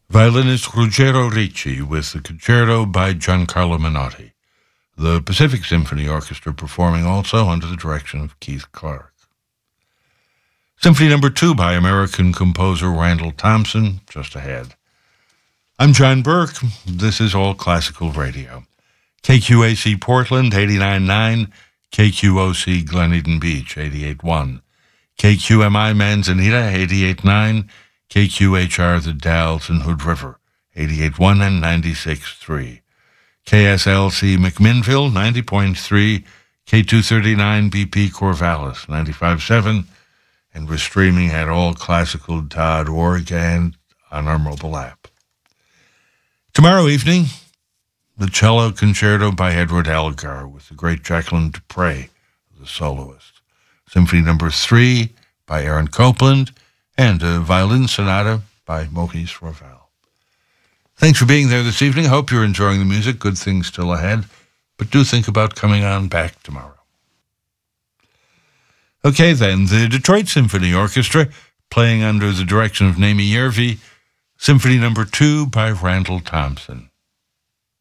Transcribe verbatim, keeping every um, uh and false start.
Violinist Ruggero Ricci with the concerto by Giancarlo Menotti. The Pacific Symphony Orchestra performing also under the direction of Keith Clark. Symphony number two by American composer Randall Thompson, just ahead. I'm John Burke. This is All Classical Radio. K Q A C Portland, eighty-nine point nine, K Q O C Glen Eden Beach, eighty-eight point one, K Q M I Manzanita, eighty-eight point nine, K Q H R The Dalles and Hood River, eighty-eight point one and ninety-six point three, K S L C McMinnville, ninety point three, K two thirty-nine B P Corvallis, ninety-five point seven, and we're streaming at all classical dot org and on our mobile app. Tomorrow evening, the cello concerto by Edward Elgar with the great Jacqueline Dupre, the soloist. Symphony number three by Aaron Copland, and a violin sonata by Maurice Ravel. Thanks for being there this evening. Hope you're enjoying the music. Good things still ahead, but do think about coming on back tomorrow. Okay, then, the Detroit Symphony Orchestra, playing under the direction of Naomi Yervi, Symphony number two by Randall Thompson.